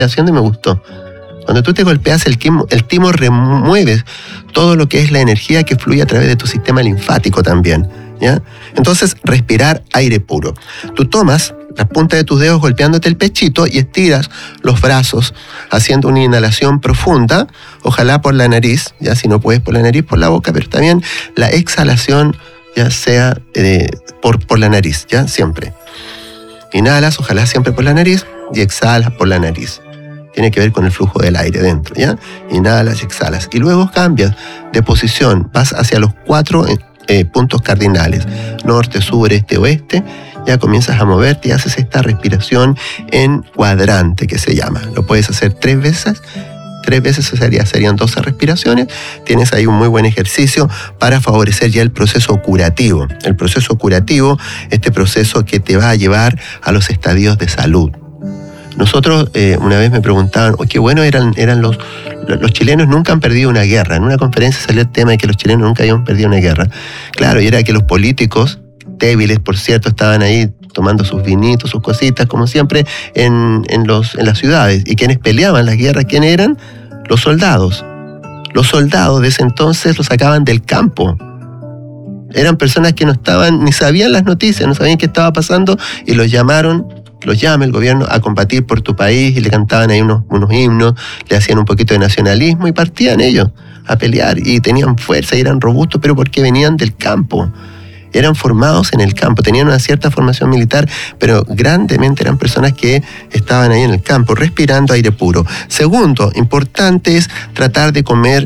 haciendo y me gustó. Cuando tú te golpeas el timo remueve todo lo que es la energía que fluye a través de tu sistema linfático también, ¿ya? Entonces, respirar aire puro. Tú tomas la punta de tus dedos golpeándote el pechito y estiras los brazos haciendo una inhalación profunda, ojalá por la nariz, ya si no puedes por la nariz, por la boca, pero también la exhalación ya sea por la nariz, ya siempre. Inhalas, ojalá siempre por la nariz, y exhalas por la nariz. Tiene que ver con el flujo del aire dentro, ¿ya? Inhalas y exhalas. Y luego cambias de posición, vas hacia los 4 puntos cardinales, norte, sur, este, oeste. Ya comienzas a moverte y haces esta respiración en cuadrante, que se llama. Lo puedes hacer 3 veces. 3 veces serían 12 respiraciones. Tienes ahí un muy buen ejercicio para favorecer ya el proceso curativo. El proceso curativo, este proceso que te va a llevar a los estadios de salud. Nosotros, una vez me preguntaban, qué bueno eran los chilenos nunca han perdido una guerra. En una conferencia salió el tema de que los chilenos nunca habían perdido una guerra. Claro, y era que los políticos, débiles por cierto, estaban ahí tomando sus vinitos, sus cositas, como siempre, en las ciudades. ¿Y quienes peleaban las guerras, quiénes eran? Los soldados. Los soldados de ese entonces los sacaban del campo. Eran personas que no estaban, ni sabían las noticias, no sabían qué estaba pasando, y los llama el gobierno a combatir por tu país, y le cantaban ahí unos himnos, le hacían un poquito de nacionalismo y partían ellos a pelear, y tenían fuerza y eran robustos, pero porque venían del campo. Eran formados en el campo, tenían una cierta formación militar, pero grandemente eran personas que estaban ahí en el campo, respirando aire puro. Segundo, importante es tratar de comer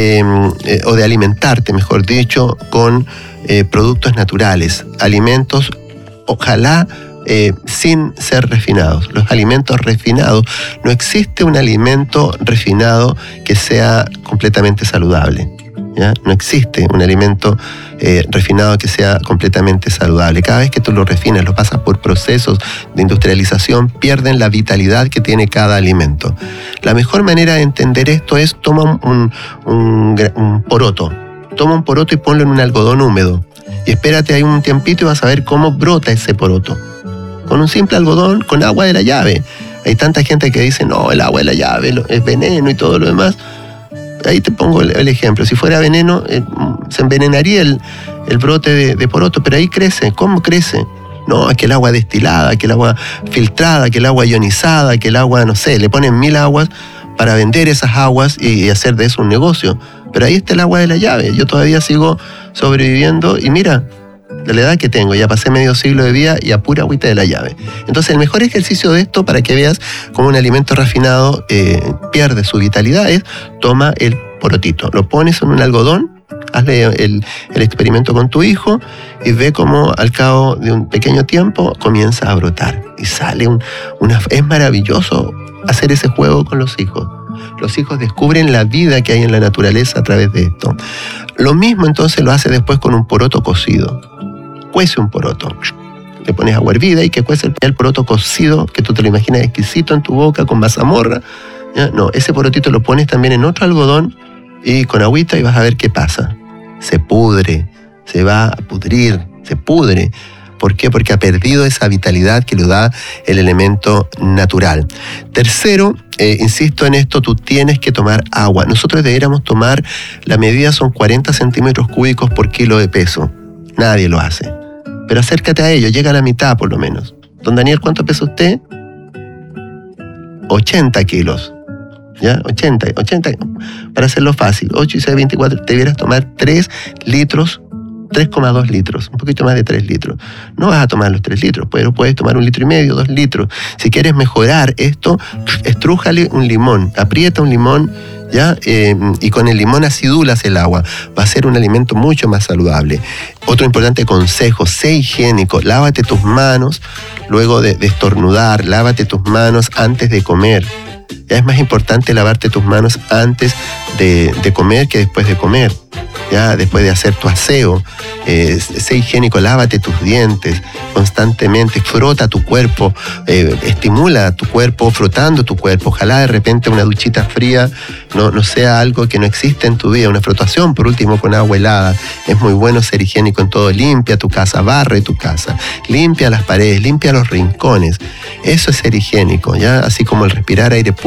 o de alimentarte, mejor dicho, con productos naturales, alimentos, ojalá sin ser refinados. Los alimentos refinados, no existe un alimento refinado que sea completamente saludable. ¿Ya? No existe un alimento refinado que sea completamente saludable. Cada vez que tú lo refinas, lo pasas por procesos de industrialización, pierden la vitalidad que tiene cada alimento. La mejor manera de entender esto es toma un poroto. Toma un poroto y ponlo en un algodón húmedo. Y espérate ahí un tiempito y vas a ver cómo brota ese poroto. Con un simple algodón, con agua de la llave. Hay tanta gente que dice, no, el agua de la llave es veneno y todo lo demás. Ahí te pongo el ejemplo. Si fuera veneno, se envenenaría el brote de poroto, pero ahí crece. ¿Cómo crece? No, es que el agua destilada, que el agua filtrada, que el agua ionizada, que el agua, no sé, le ponen 1000 aguas para vender esas aguas y hacer de eso un negocio. Pero ahí está el agua de la llave. Yo todavía sigo sobreviviendo y mira, de la edad que tengo, ya pasé medio siglo de vida y a pura agüita de la llave. Entonces el mejor ejercicio de esto, para que veas cómo un alimento refinado pierde su vitalidad, es toma el porotito, lo pones en un algodón, hazle el experimento con tu hijo y ve cómo al cabo de un pequeño tiempo comienza a brotar y sale es maravilloso hacer ese juego con los hijos. Los hijos descubren la vida que hay en la naturaleza a través de esto. Lo mismo entonces lo hace después con un poroto cocido. Cuece un poroto. Le pones agua hervida y que cuece el poroto cocido, que tú te lo imaginas exquisito en tu boca con mazamorra. ¿Ya? No, ese porotito lo pones también en otro algodón y con agüita y vas a ver qué pasa. Se pudre, se va a pudrir, se pudre. ¿Por qué? Porque ha perdido esa vitalidad que le da el elemento natural. Tercero, insisto en esto, tú tienes que tomar agua. Nosotros deberíamos tomar, la medida son 40 centímetros cúbicos por kilo de peso. Nadie lo hace. Pero acércate a ello, llega a la mitad por lo menos. Don Daniel, ¿cuánto pesa usted? 80 kilos. ¿Ya? 80. Para hacerlo fácil, 8 y 6, 24, debieras tomar 3 litros, 3,2 litros, un poquito más de 3 litros. No vas a tomar los 3 litros, pero puedes tomar 1,5 litros, 2 litros. Si quieres mejorar esto, estrújale un limón, aprieta un limón, ¿ya? Y con el limón acidulas el agua. Va a ser un alimento mucho más saludable. Otro importante consejo, sé higiénico, lávate tus manos luego de estornudar, lávate tus manos antes de comer. Ya es más importante lavarte tus manos antes de comer que después de comer. ya después de hacer tu aseo, sé higiénico, lávate tus dientes constantemente, frota tu cuerpo, estimula tu cuerpo frotando tu cuerpo. Ojalá de repente una duchita fría no sea algo que no existe en tu vida, una frotación por último con agua helada. Es muy bueno ser higiénico en todo. Limpia tu casa, barre tu casa, limpia las paredes, limpia los rincones. Eso es ser higiénico, ¿ya? Así como el respirar aire puro.